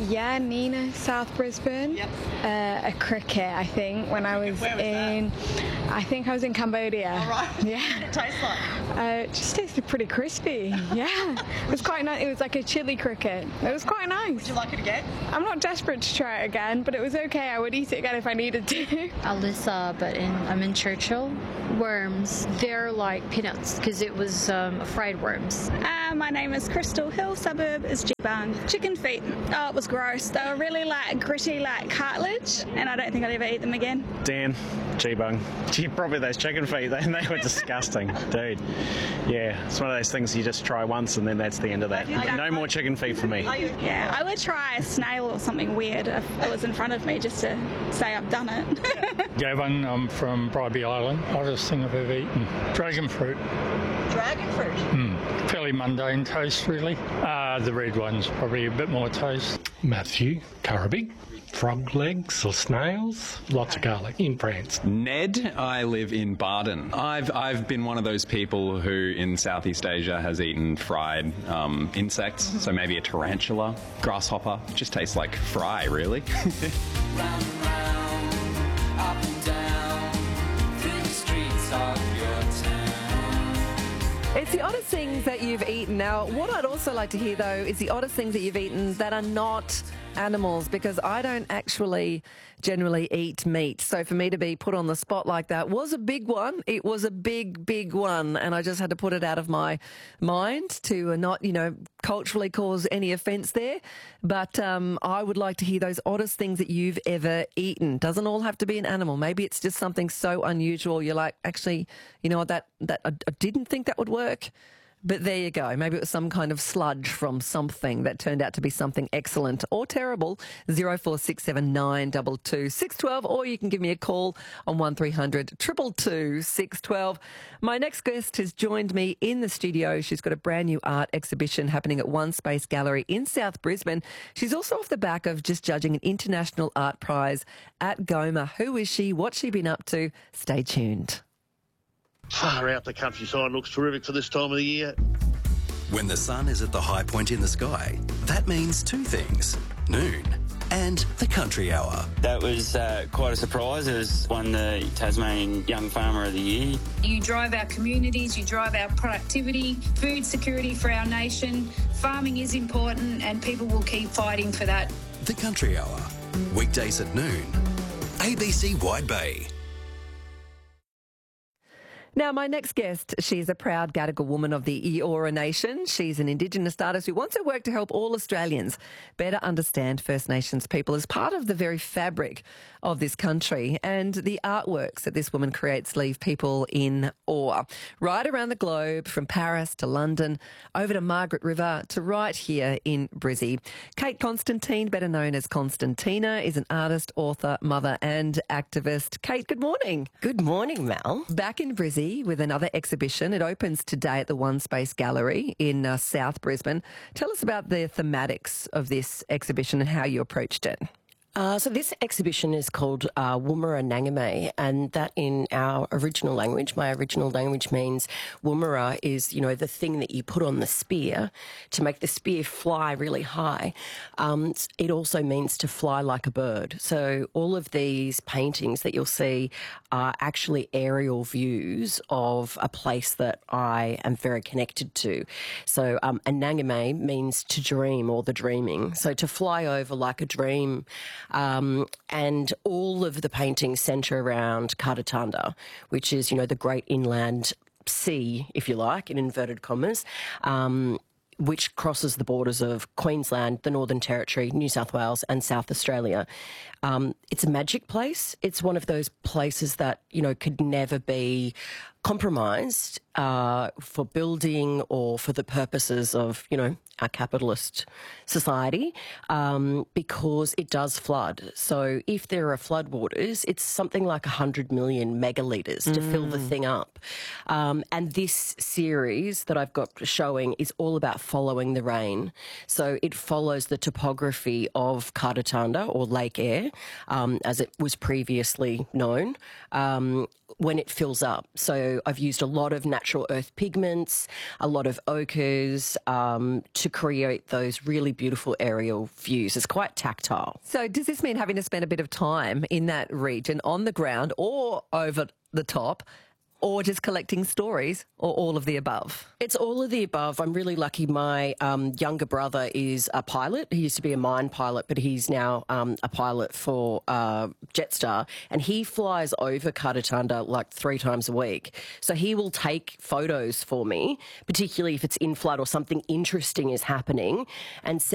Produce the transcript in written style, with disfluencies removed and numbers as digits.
Yeah, Nina, South Brisbane. Yep. A cricket, I think, when I was I think I was in Cambodia. All right. Yeah. What did it taste like? It just tasted pretty crispy. Yeah. It was quite nice. It was like a chili cricket. It was quite nice. Would you like it again? I'm not desperate to try it again, but it was okay. I would eat it again if I needed to. Alyssa, but I'm in Churchill. Worms, they're like peanuts because it was fried worms. My name is Crystal Hill, suburb is Geebung. Chicken feet, oh, it was gross. They were really like gritty like cartilage, and I don't think I'd ever eat them again. Dan, Geebung. Gee, probably those chicken feet, they were disgusting, dude. Yeah, it's one of those things you just try once and then that's the end of that. No more chicken feet for me. Yeah, I would try a snail or something weird if it was in front of me just to say I've done it. Gavin, I'm from Bribie Island. Hottest thing I've ever eaten. Dragon fruit. Dragon fruit? Fairly mundane taste, really. The red one's probably a bit more taste. Matthew, Caribbean. Frog legs or snails, lots of garlic in France. Ned, I live in Barden. I've been one of those people who in Southeast Asia has eaten fried insects, so maybe a tarantula, grasshopper. It just tastes like fry, really. Round and round, up and down, through the streets of your town. It's the oddest things that you've eaten. Now, what I'd also like to hear, though, is the oddest things that you've eaten that are not animals, because I don't actually generally eat meat. So for me to be put on the spot like that was a big one. It was a big, big one. And I just had to put it out of my mind to not, culturally cause any offence there. But I would like to hear those oddest things that you've ever eaten. Doesn't all have to be an animal. Maybe it's just something so unusual. You're like, actually, you know what, that I didn't think that would work. But there you go. Maybe it was some kind of sludge from something that turned out to be something excellent or terrible. 0467 922 612, or you can give me a call on 1300 222 612. My next guest has joined me in the studio. She's got a brand new art exhibition happening at One Space Gallery in South Brisbane. She's also off the back of just judging an international art prize at GOMA. Who is she? What's she been up to? Stay tuned. Far out, the countryside looks terrific for this time of the year. When the sun is at the high point in the sky, that means two things: noon and the country hour. That was quite a surprise. It was won the Tasmanian Young Farmer of the Year. You drive our communities, you drive our productivity, food security for our nation. Farming is important and people will keep fighting for that. The country hour, weekdays at noon. ABC Wide Bay. Now, my next guest, she's a proud Gadigal woman of the Eora Nation. She's an Indigenous artist who wants her work to help all Australians better understand First Nations people as part of the very fabric of this country. And the artworks that this woman creates leave people in awe. Right around the globe, from Paris to London, over to Margaret River to right here in Brizzy. Kate Constantine, better known as Constantina, is an artist, author, mother and activist. Kate, good morning. Good morning, Mel. Back in Brizzy with another exhibition. It opens today at the One Space Gallery in South Brisbane. Tell us about the thematics of this exhibition and how you approached it. So this exhibition is called Woomera Nangame, and that in our original language, my original language means Woomera is, the thing that you put on the spear to make the spear fly really high. It also means to fly like a bird. So all of these paintings that you'll see are actually aerial views of a place that I am very connected to. So a Nangame means to dream or the dreaming. So to fly over like a dream. And all of the paintings centre around Katatanda, which is, the great inland sea, if you like, in inverted commas, which crosses the borders of Queensland, the Northern Territory, New South Wales and South Australia. It's a magic place. It's one of those places that, could never be compromised for building or for the purposes of, our capitalist society, because it does flood. So if there are floodwaters, it's something like 100 million megalitres to fill the thing up. And this series that I've got showing is all about following the rain. So it follows the topography of Katatanda, or Lake Eyre, as it was previously known, when it fills up. So So I've used a lot of natural earth pigments, a lot of ochres to create those really beautiful aerial views. It's quite tactile. So does this mean having to spend a bit of time in that region on the ground or over the top, or just collecting stories, or all of the above? It's all of the above. I'm really lucky. My younger brother is a pilot. He used to be a mine pilot, but he's now a pilot for Jetstar, and he flies over Karatunda like 3 times a week. So he will take photos for me, particularly if it's in flood or something interesting is happening, and